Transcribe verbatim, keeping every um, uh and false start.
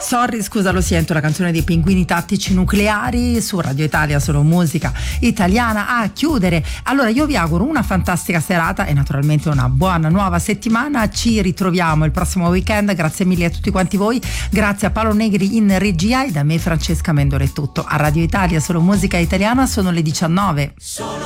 Sorry, scusa, lo sento, la canzone dei Pinguini Tattici Nucleari su Radio Italia, solo musica italiana a chiudere. Allora io vi auguro una fantastica serata e naturalmente una buona nuova settimana. Ci ritroviamo il prossimo weekend. Grazie mille a tutti quanti voi, grazie a Paolo Negri in regia e da me Francesca Mendore è tutto. A Radio Italia, solo musica italiana, sono le diciannove. Sono